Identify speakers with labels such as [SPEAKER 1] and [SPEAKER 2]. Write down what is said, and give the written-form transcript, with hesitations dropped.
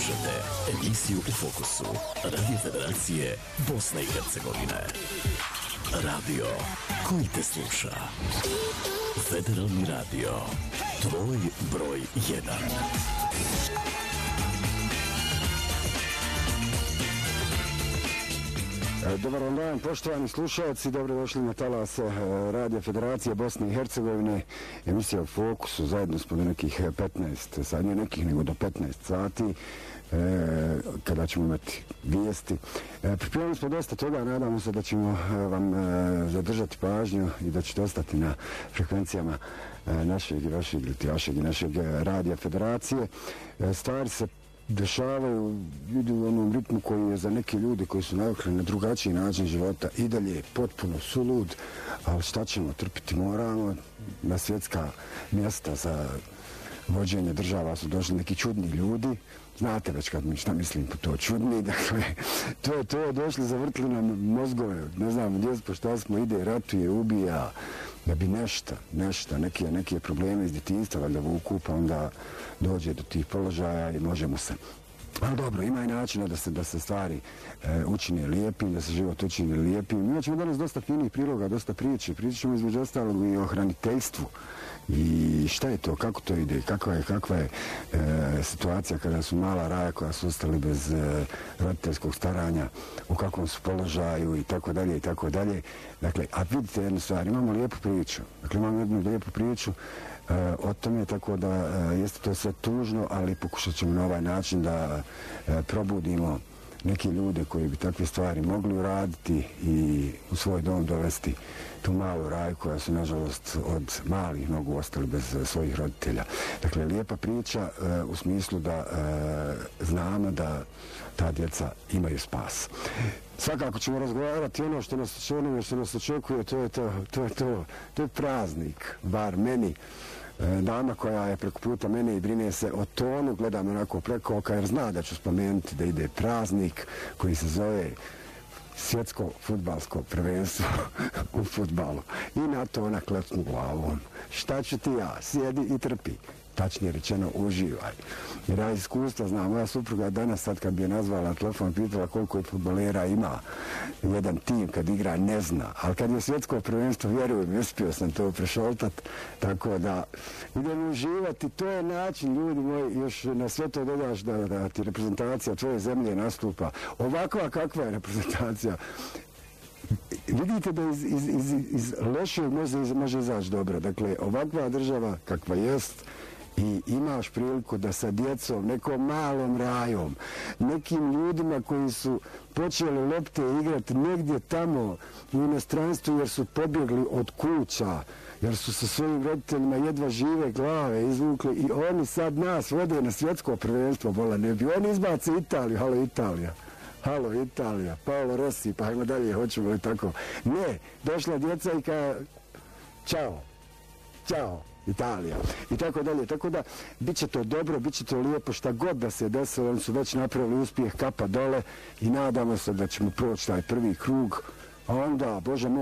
[SPEAKER 1] Slušate emisiju U fokusu Radio Federacije Bosne i Hercegovine. Radio koji te sluša. Federalni radio. Tvoj broj 1.
[SPEAKER 2] Dobar vam dan, poštovani slušalci, dobrodošli na talase Radio Federacije Bosne i Hercegovine, emisija U fokusu, zajedno smo do nekih 15, sad nije nekih nego do 15 sati, kada ćemo imati vijesti. Pripremili smo dosta toga, nadamo se da ćemo vam zadržati pažnju i da ćete ostati na frekvencijama našeg i našeg Radija Federacije. Stvari se dešavaju, idu u onom ritmu koji je za neke ljudi koji su navikli na drugačiji način života i dalje potpuno sulud, ali šta ćemo, trpiti moramo. Na svjetska mjesta za vođenje država su došli neki čudni ljudi, znate već šta mislim po to, čudni, dakle, to je došli, zavrtili nam mozgove, ne znam, gdje smo, šta smo, ide, ratuje, ubija, da bi nešto, neke probleme iz djetinjstva valjda vuku, pa onda dođe do tih položaja i možemo se. Ali dobro, ima i načina da se stvari učine lijepim, da se život učine lijepim. Imat ćemo danas dosta finih priloga, dosta priče. Pričat ćemo između ostalog i o hraniteljstvu. I šta je to, kako to ide, kakva je situacija kada su mala raja koja su ostali bez roditeljskog staranja, u kakvom su položaju i tako dalje i tako dalje. Dakle, a vidite jednu stvar, imamo lijepu priču. Dakle, imamo jednu lijepu priču o tome, tako da jeste to sve tužno, ali pokušat ćemo na ovaj način da probudimo neke ljude koji bi takve stvari mogli uraditi i u svoj dom dovesti tu malu raju koja su, nažalost, od malih nogu ostali bez svojih roditelja. Dakle, lijepa priča u smislu da znamo da ta djeca imaju spas. Svakako ćemo razgovarati ono što nas očekuje, to je praznik, bar meni. Dama koja je preko puta mene i brine se o tonu, gledam onako preko oka jer zna da ću spomenuti da ide praznik koji se zove svjetsko fudbalsko prvenstvo u fudbalu. I na to ona klecnu glavom. Šta ću ti ja? Sjedi i trpi. Tačnije rečeno, uživaj. Jer ja iskustva znam, moja supruga danas sad kad bi je nazvala na telefon, pitala koliko je fudbalera ima jedan tim kad igra, ne zna. Ali kad je svjetsko prvenstvo, vjerujem, uspio sam to prešoltat, tako da idemo uživati. To je način, ljudi moji, još na sve to dodaš da ti reprezentacija tvoje zemlje nastupa. Ovakva kakva je reprezentacija. Vidite da iz lošeg može izaći dobro. Dakle, ovakva država kakva jest, i imaš priliku da sa djecom, nekom malom rajom, nekim ljudima koji su počeli lopte igrati negdje tamo u inostranstvu jer su pobjegli od kuća, jer su sa svojim roditeljima jedva žive glave izvukli i oni sad nas vode na svjetsko prvenstvo, bola ne bi. Oni izbace Italiju, halo Italija, Paolo Rossi, pa hajmo dalje, hoćemo li tako. Ne, došla djeca i kao, ćao. Italija i tako dalje, tako da bit će to dobro, bit će to lijepo, šta god da se desilo, oni su već napravili uspjeh, kapa dole i nadamo se da ćemo proći taj prvi krug, a onda, Bože moj,